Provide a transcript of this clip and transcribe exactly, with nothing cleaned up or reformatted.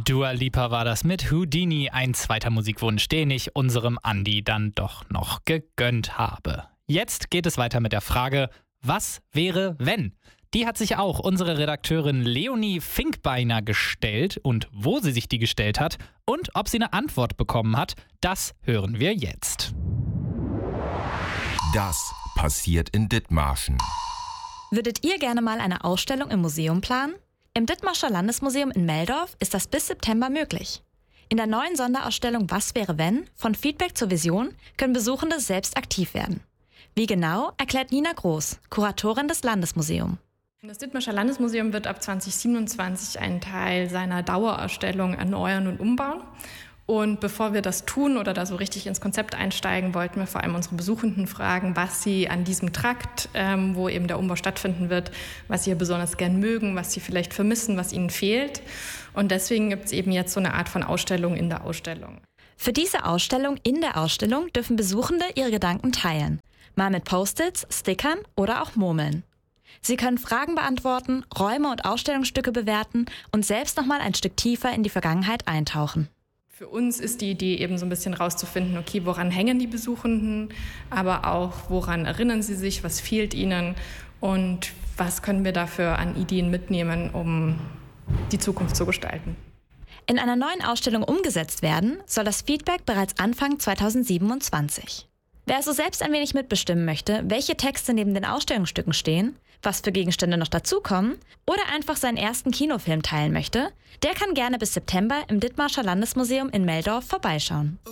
Dua Lipa war das mit Houdini, ein zweiter Musikwunsch, den ich unserem Andi dann doch noch gegönnt habe. Jetzt geht es weiter mit der Frage, was wäre, wenn? Die hat sich auch unsere Redakteurin Leonie Finkbeiner gestellt, und wo sie sich die gestellt hat und ob sie eine Antwort bekommen hat, das hören wir jetzt. Das passiert in Dithmarschen. Würdet ihr gerne mal eine Ausstellung im Museum planen? Im Dithmarscher Landesmuseum in Meldorf ist das bis September möglich. In der neuen Sonderausstellung Was wäre wenn? Von Feedback zur Vision können Besuchende selbst aktiv werden. Wie genau, erklärt Nina Groß, Kuratorin des Landesmuseums. Das Dithmarscher Landesmuseum wird ab zwanzig siebenundzwanzig einen Teil seiner Dauerausstellung erneuern und umbauen. Und bevor wir das tun oder da so richtig ins Konzept einsteigen, wollten wir vor allem unsere Besuchenden fragen, was sie an diesem Trakt, ähm, wo eben der Umbau stattfinden wird, was sie hier besonders gern mögen, was sie vielleicht vermissen, was ihnen fehlt. Und deswegen gibt es eben jetzt so eine Art von Ausstellung in der Ausstellung. Für diese Ausstellung in der Ausstellung dürfen Besuchende ihre Gedanken teilen. Mal mit Post-its, Stickern oder auch Murmeln. Sie können Fragen beantworten, Räume und Ausstellungsstücke bewerten und selbst nochmal ein Stück tiefer in die Vergangenheit eintauchen. Für uns ist die Idee eben so ein bisschen rauszufinden, okay, woran hängen die Besuchenden, aber auch woran erinnern sie sich, was fehlt ihnen und was können wir dafür an Ideen mitnehmen, um die Zukunft zu gestalten. In einer neuen Ausstellung umgesetzt werden soll das Feedback bereits Anfang zweitausendsiebenundzwanzig. Wer also selbst ein wenig mitbestimmen möchte, welche Texte neben den Ausstellungsstücken stehen, was für Gegenstände noch dazukommen oder einfach seinen ersten Kinofilm teilen möchte, der kann gerne bis September im Dithmarscher Landesmuseum in Meldorf vorbeischauen.